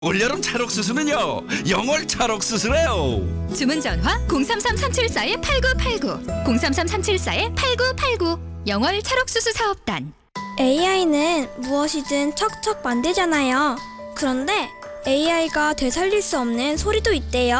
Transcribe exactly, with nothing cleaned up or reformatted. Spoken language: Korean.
올여름 찰옥수수는요 영월 찰옥수수래요. 주문 전화 공삼삼 삼칠사 팔구팔구 공삼삼 삼칠사 팔구팔구 영월 찰옥수수 사업단. 에이아이는 무엇이든 척척 만들잖아요. 그런데 에이아이가 되살릴 수 없는 소리도 있대요.